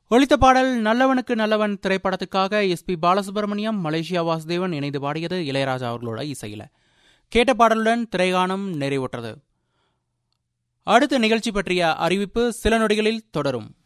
ஒலித்த பாடல் நல்லவனுக்கு நல்லவன் திரைப்படத்துக்காக எஸ்பி பாலசுப்ரமணியம், மலேசியா வாசுதேவன் இணைந்து பாடியது இளையராஜா அவர்களோட இசையில. கேட்ட பாடலுடன் திரைகாணம் நிறைவுற்றது. அடுத்த நிகழ்ச்சி பற்றிய அறிவிப்பு சில நொடிகளில் தொடரும்.